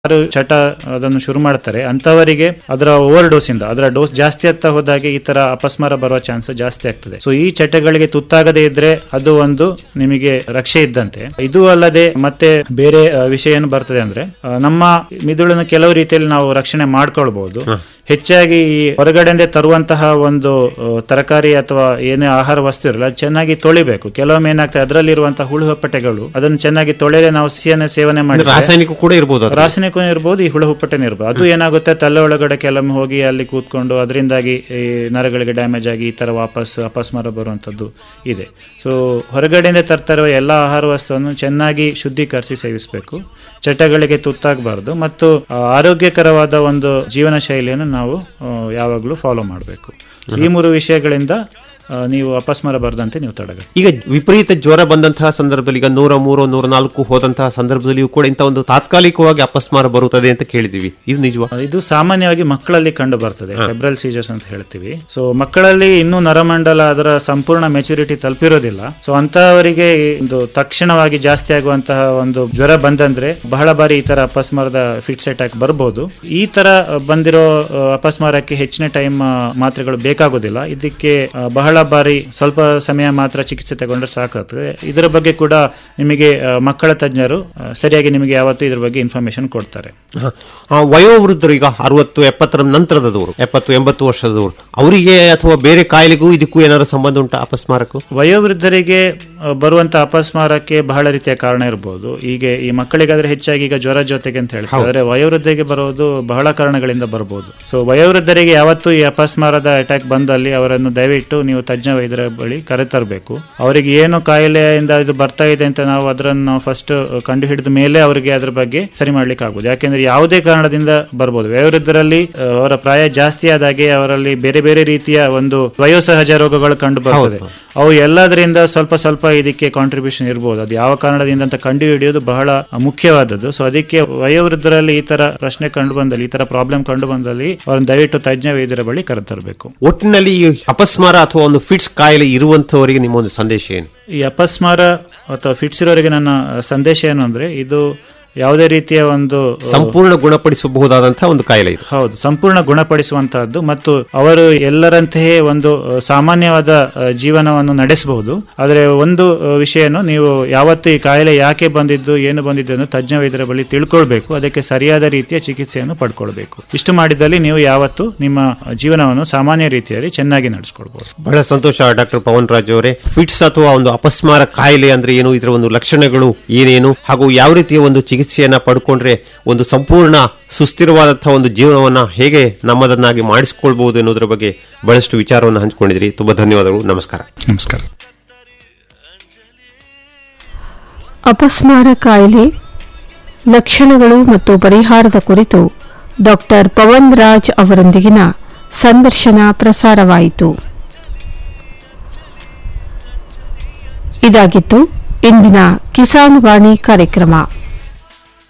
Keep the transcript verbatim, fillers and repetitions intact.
ಯಾರು ಚಟ ಅದನ್ನು ಶುರು ಮಾಡ್ತಾರೆ ಅಂತವರಿಗೆ ಅದರ ಓವರ್ ಡೋಸ್ ಇಂದ ಅದರ ಡೋಸ್ ಜಾಸ್ತಿ ಆಗ್ತಾ ಹೋದಾಗೆ ಈ ತರ ಅಪಸ್ಮಾರ ಬರುವ ಚಾನ್ಸ್ ಜಾಸ್ತಿ ಆಗ್ತದೆ. ಸೊ ಈ ಚಟಗಳಿಗೆ ತುತ್ತಾಗದೇ ಇದ್ರೆ ಅದು ಒಂದು ನಿಮಗೆ ರಕ್ಷೆ ಇದ್ದಂತೆ. ಇದು ಅಲ್ಲದೆ ಮತ್ತೆ ಬೇರೆ ವಿಷಯ ಏನು ಬರ್ತದೆ ಅಂದ್ರೆ ನಮ್ಮ ಮಿದುಳನ್ನು ಕೆಲವು ರೀತಿಯಲ್ಲಿ ನಾವು ರಕ್ಷಣೆ ಮಾಡ್ಕೊಳ್ಬಹುದು. ಹೆಚ್ಚಾಗಿ ಈ ಹೊರಗಡೆಯಿಂದ ತರುವಂತಹ ಒಂದು ತರಕಾರಿ ಅಥವಾ ಏನೇ ಆಹಾರ ವಸ್ತು ಇರಲ್ಲ ಚೆನ್ನಾಗಿ ತೊಳಿಬೇಕು. ಕೆಲವೊಮ್ಮೆ ಏನಾಗ್ತದೆ ಅದರಲ್ಲಿರುವಂತಹ ಹುಳು ಹುಪ್ಪಟೆಗಳು ಅದನ್ನು ಚೆನ್ನಾಗಿ ತೊಳೆದೇ ನಾವು ಸಿಹಿಯನ್ನು ಸೇವನೆ ಮಾಡಿ ರಾಸಾಯನಿಕ ಕೂಡ ಇರಬಹುದು ರಾಸಾಯನಿಕ ಇರಬಹುದು ಈ ಹುಳು ಹುಪ್ಪಟೆನೂ ಇರಬಹುದು. ಅದು ಏನಾಗುತ್ತೆ ತಲೆ ಒಳಗಡೆ ಕೆಲವೊಮ್ಮೆ ಹೋಗಿ ಅಲ್ಲಿ ಕೂತ್ಕೊಂಡು ಅದರಿಂದಾಗಿ ಈ ನರಗಳಿಗೆ ಡ್ಯಾಮೇಜ್ ಆಗಿ ಈ ತರ ವಾಪಸ್ ಅಪಸ್ಮಾರ ಬರುವಂತದ್ದು ಇದೆ. ಸೊ ಹೊರಗಡೆಯಿಂದ ತರ್ತಾ ಇರುವ ಎಲ್ಲ ಆಹಾರ ವಸ್ತುವನ್ನು ಚೆನ್ನಾಗಿ ಶುದ್ಧೀಕರಿಸಿ ಸೇವಿಸಬೇಕು. ಚಟಗಳಿಗೆ ತುತ್ತಾಗಬಾರದು ಮತ್ತು ಆರೋಗ್ಯಕರವಾದ ಒಂದು ಜೀವನ ಶೈಲಿಯನ್ನು ನಾವು ಯಾವಾಗಲೂ ಫಾಲೋ ಮಾಡಬೇಕು. ಈ ಮೂರು ವಿಷಯಗಳಿಂದ ನೀವು ಅಪಸ್ಮಾರ ಬರದಂತೆ ನೀವು ತಡೆಗಟ್ಟಿ. ಈಗ ವಿಪರೀತ ಜ್ವರ ಬಂದಂತಹ ಸಂದರ್ಭದಲ್ಲಿ ಈಗ ನೂರ ಮೂರು ನೂರ ನಾಲ್ಕು ಹೋದಂತಹ ಸಂದರ್ಭದಲ್ಲಿಯೂ ಕೂಡ ಇಂಥ ಒಂದು ತಾತ್ಕಾಲಿಕವಾಗಿ ಅಪಸ್ಮಾರ ಬರುತ್ತದೆ ಅಂತ ಕೇಳಿದೀವಿ. ಇದು ನಿಜವಾ? ಇದು ಸಾಮಾನ್ಯವಾಗಿ ಮಕ್ಕಳಲ್ಲಿ ಕಂಡು ಬರ್ತದೆ, ಫೆಬ್ರಲ್ ಸೀಜರ್ಸ್ ಅಂತ ಹೇಳ್ತೀವಿ. ಸೊ ಮಕ್ಕಳಲ್ಲಿ ಇನ್ನೂ ನರಮಂಡಲ ಅದರ ಸಂಪೂರ್ಣ ಮೆಚುರಿಟಿ ತಲುಪಿರೋದಿಲ್ಲ. ಸೊ ಅಂತವರಿಗೆ ಒಂದು ತಕ್ಷಣವಾಗಿ ಜಾಸ್ತಿ ಆಗುವಂತಹ ಒಂದು ಜ್ವರ ಬಂದಂದ್ರೆ ಬಹಳ ಬಾರಿ ಈ ತರ ಅಪಸ್ಮಾರದ ಫಿಟ್ಸ್ ಅಟ್ಯಾಕ್ ಬರಬಹುದು. ಈ ತರ ಬಂದಿರೋ ಅಪಸ್ಮಾರಕ್ಕೆ ಹೆಚ್ಚಿನ ಟೈಮ್ ಮಾತ್ರೆಗಳು ಬೇಕಾಗೋದಿಲ್ಲ. ಇದಕ್ಕೆ ಬಹಳ ಬಾರಿ ಸ್ವಲ್ಪ ಸಮಯ ಮಾತ್ರ ಚಿಕಿತ್ಸೆ ತಗೊಂಡ್ರೆ ಸಾಕಾಗ್ತದೆ. ಇದರ ಬಗ್ಗೆ ಕೂಡ ನಿಮಗೆ ಮಕ್ಕಳ ತಜ್ಞರು ಸರಿಯಾಗಿ ನಿಮಗೆ ಯಾವತ್ತೂ ಇದ್ರ ಬಗ್ಗೆ ಇನ್ಫಾರ್ಮೇಶನ್ ಕೊಡ್ತಾರೆ. ವಯೋವೃದ್ಧರು ಈಗ ಅರವತ್ತು ಎಪ್ಪತ್ತರ ನಂತರದವರು ಎಪ್ಪತ್ತು ಎಂಬತ್ತು ವರ್ಷದವರು ಅವರಿಗೆ ಅಥವಾ ಬೇರೆ ಕಾಯಿಲೆಗೂ ಇದಕ್ಕೂ ಏನಾದ್ರು ಸಂಬಂಧ ಉಂಟಾ ಅಪಸ್ಮಾರಕ್ಕೂ? ವಯೋವೃದ್ಧರಿಗೆ ಬರುವಂತ ಅಪಸ್ಮಾರಕ್ಕೆ ಬಹಳ ರೀತಿಯ ಕಾರಣ ಇರಬಹುದು. ಈಗ ಈ ಮಕ್ಕಳಿಗಾದ್ರೆ ಹೆಚ್ಚಾಗಿ ಈಗ ಜ್ವರ ಜೊತೆಗೆ ಅಂತ ಹೇಳ್ತಾರೆ, ಆದರೆ ವಯೋವೃದ್ಧರಿಗೆ ಬರೋದು ಬಹಳ ಕಾರಣಗಳಿಂದ ಬರಬಹುದು. ಸೊ ವಯೋವೃದ್ಧರಿಗೆ ಯಾವತ್ತೂ ಈ ಅಪಸ್ಮಾರದ ಅಟ್ಯಾಕ್ ಬಂದಲ್ಲಿ ಅವರನ್ನು ದಯವಿಟ್ಟು ನೀವು ತಜ್ಞ ವೈದ್ಯರ ಬಳಿ ಕರೆತರಬೇಕು. ಅವರಿಗೆ ಏನು ಕಾಯಿಲೆಯಿಂದ ಇದು ಬರ್ತಾ ಇದೆ ಅಂತ ನಾವು ಅದನ್ನು ನಾವು ಫಸ್ಟ್ ಕಂಡು ಹಿಡಿದ ಮೇಲೆ ಅವರಿಗೆ ಅದ್ರ ಬಗ್ಗೆ ಸರಿ ಮಾಡ್ಲಿಕ್ಕೆ ಆಗುದು. ಯಾಕೆಂದ್ರೆ ಯಾವುದೇ ಕಾರಣದಿಂದ ಬರ್ಬೋದು. ವಯೋವೃದ್ಧರಲ್ಲಿ ಅವರ ಪ್ರಾಯ ಜಾಸ್ತಿ ಆದಾಗೆ ಅವರಲ್ಲಿ ಬೇರೆ ಬೇರೆ ರೀತಿಯ ಒಂದು ವಯೋಸಹಜ ರೋಗಗಳು ಕಂಡು ಬರ್ತದೆ. ಅವು ಎಲ್ಲದರಿಂದ ಸ್ವಲ್ಪ ಸ್ವಲ್ಪ ಇದಕ್ಕೆ ಕಾಂಟ್ರಿಬ್ಯೂಷನ್ ಇರಬಹುದು. ಅದು ಯಾವ ಕಾರಣದಿಂದ ಅಂತ ಕಂಡು ಹಿಡಿಯೋದು ಬಹಳ ಮುಖ್ಯವಾದದ್ದು. ಸೊ ಅದಕ್ಕೆ ವಯೋವೃದ್ಧರಲ್ಲಿ ಈ ತರ ಪ್ರಶ್ನೆ ಕಂಡು ಬಂದಲ್ಲಿ, ಈ ತರ ಪ್ರಾಬ್ಲಮ್ ಕಂಡು ಬಂದಲ್ಲಿ ಅವರನ್ನು ದಯವಿಟ್ಟು ತಜ್ಞ ವೈದ್ಯರ ಬಳಿ ಕರೆತರಬೇಕು. ಒಟ್ಟಿನಲ್ಲಿ ಅಪಸ್ಮಾರ ಅಥವಾ ಒಂದು ಫಿಟ್ಸ್ ಕಾಯಿಲೆ ಇರುವಂತವರಿಗೆ ನಿಮ್ಮ ಒಂದು ಸಂದೇಶ ಏನು? ಈ ಅಪಸ್ಮಾರ ಅಥವಾ ಫಿಟ್ಸ್ ಇರೋರಿಗೆ ನನ್ನ ಸಂದೇಶ ಏನು ಅಂದ್ರೆ ಇದು ಯಾವುದೇ ರೀತಿಯ ಒಂದು ಸಂಪೂರ್ಣ ಗುಣಪಡಿಸಬಹುದಾದಂತಹ ಒಂದು ಕಾಯಿಲೆ ಇದು. ಹೌದು, ಸಂಪೂರ್ಣ ಗುಣಪಡಿಸುವಂತಹದ್ದು ಮತ್ತು ಅವರು ಎಲ್ಲರಂತೆಯೇ ಒಂದು ಸಾಮಾನ್ಯವಾದ ಜೀವನವನ್ನು ನಡೆಸಬಹುದು. ಆದರೆ ಒಂದು ವಿಷಯನು ನೀವು ಯಾವತ್ತು ಈ ಕಾಯಿಲೆ ಯಾಕೆ ಬಂದಿದ್ದು ಏನು ಬಂದಿದ್ದು ಎಂದು ತಜ್ಞ ವೈದ್ಯರ ಬಳಿ ತಿಳ್ಕೊಳ್ಬೇಕು. ಅದಕ್ಕೆ ಸರಿಯಾದ ರೀತಿಯ ಚಿಕಿತ್ಸೆಯನ್ನು ಪಡ್ಕೊಳ್ಬೇಕು. ಇಷ್ಟು ಮಾಡಿದಲ್ಲಿ ನೀವು ಯಾವತ್ತು ನಿಮ್ಮ ಜೀವನವನ್ನು ಸಾಮಾನ್ಯ ರೀತಿಯಲ್ಲಿ ಚೆನ್ನಾಗಿ ನಡೆಸ್ಕೊಳ್ಬಹುದು. ಬಹಳ ಸಂತೋಷ ಡಾಕ್ಟರ್ ಪವನ್ ರಾಜ್ ಅವರೇ. ಫಿಟ್ಸ್ ಅಥವಾ ಒಂದು ಅಪಸ್ಮಾರ ಕಾಯಿಲೆ ಅಂದ್ರೆ ಏನು, ಇದರ ಒಂದು ಲಕ್ಷಣಗಳು ಏನೇನು, ಹಾಗೂ ಯಾವ ರೀತಿಯ ಒಂದು ಚಿಕಿತ್ಸೆಯನ್ನ ಪಡ್ಕೊಂಡ್ರೆ ಒಂದು ಸಂಪೂರ್ಣ ಸುಸ್ಥಿರವಾದಂತಹ ಒಂದು ಜೀವನವನ್ನ ಹೇಗೆ ನಮ್ಮದನ್ನಾಗಿ ಮಾಡಿಸಿಕೊಳ್ಬಹುದು ಎನ್ನುವುದರ ಬಗ್ಗೆ ಬಹಳಷ್ಟು ವಿಚಾರವನ್ನು ಹಂಚಿಕೊಂಡಿದ್ರಿ. ತುಂಬಾ ಧನ್ಯವಾದಗಳು. ನಮಸ್ಕಾರ. ನಮಸ್ಕಾರ. ಅಪಸ್ಮಾರ ಕಾಯಿಲೆ ಲಕ್ಷಣಗಳು ಮತ್ತು ಪರಿಹಾರದ ಕುರಿತು ಡಾಕ್ಟರ್ ಪವನ್ ರಾಜ್ ಅವರೊಂದಿಗಿನ ಸಂದರ್ಶನ ಪ್ರಸಾರವಾಯಿತು. ಇದಾಗಿತ್ತು ಇಂದಿನ ಕಿಸಾನ್ ವಾಣಿ ಕಾರ್ಯಕ್ರಮ.